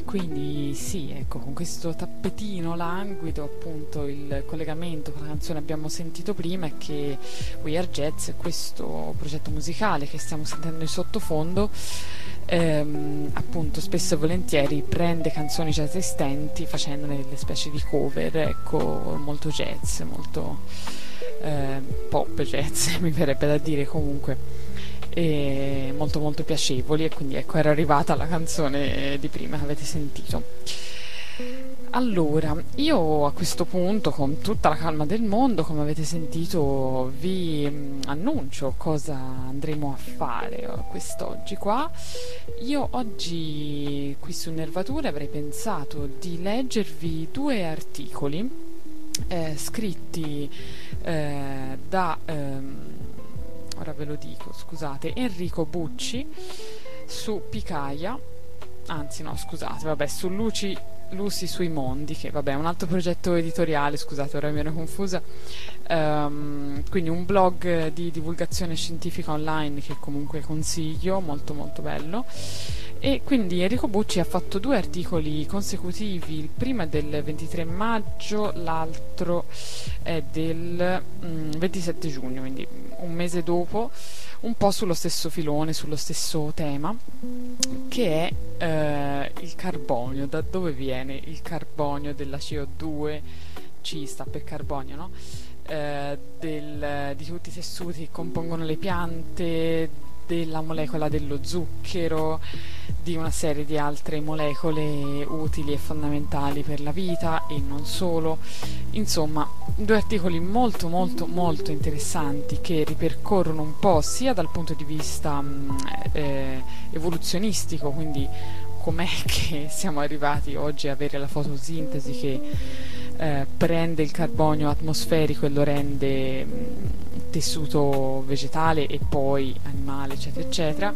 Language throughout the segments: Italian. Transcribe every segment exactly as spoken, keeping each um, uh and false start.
Quindi sì, ecco, con questo tappetino languido, appunto, il collegamento con la canzone abbiamo sentito prima è che We Are Jazz, questo progetto musicale che stiamo sentendo in sottofondo, ehm, appunto spesso e volentieri prende canzoni già esistenti facendone delle specie di cover, ecco, molto jazz, molto eh, pop jazz, mi verrebbe da dire comunque, e molto molto piacevoli, e quindi ecco era arrivata la canzone di prima che avete sentito. Allora, io a questo punto, con tutta la calma del mondo, come avete sentito, vi mm, annuncio cosa andremo a fare eh, quest'oggi qua. Io oggi qui su Nervature avrei pensato di leggervi due articoli eh, scritti eh, da ehm, ora ve lo dico, scusate, Enrico Bucci su Picaia, anzi no, scusate, vabbè, su Luci, Lucy sui mondi, che vabbè è un altro progetto editoriale, scusate, ora mi ero confusa. Um, quindi un blog di divulgazione scientifica online che comunque consiglio, molto molto bello. E quindi Enrico Bucci ha fatto due articoli consecutivi, il primo è del ventitré maggio, l'altro è del mm, ventisette giugno, quindi un mese dopo, un po' sullo stesso filone, sullo stesso tema, che è eh, il carbonio. Da dove viene il carbonio della C O due? C sta per carbonio, no? Eh, del, di tutti i tessuti che compongono le piante, della molecola dello zucchero, di una serie di altre molecole utili e fondamentali per la vita e non solo. Insomma, due articoli molto molto molto interessanti che ripercorrono un po' sia dal punto di vista mh, eh, evoluzionistico, quindi com'è che siamo arrivati oggi a avere la fotosintesi che eh, prende il carbonio atmosferico e lo rende mh, tessuto vegetale e poi animale, eccetera eccetera.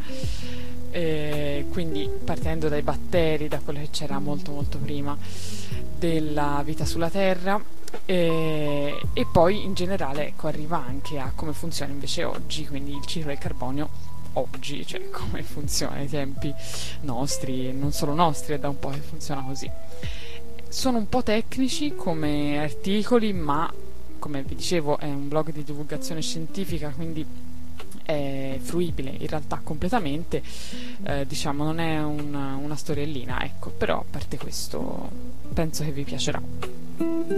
Eh, quindi partendo dai batteri, da quello che c'era molto molto prima della vita sulla Terra, eh, e poi in generale, ecco, arriva anche a come funziona invece oggi, quindi il ciclo del carbonio oggi, cioè come funziona ai tempi nostri, non solo nostri, è da un po' che funziona così. Sono un po' tecnici come articoli, ma come vi dicevo è un blog di divulgazione scientifica, quindi è fruibile in realtà completamente, eh, diciamo non è una, una storiellina, ecco, però a parte questo penso che vi piacerà.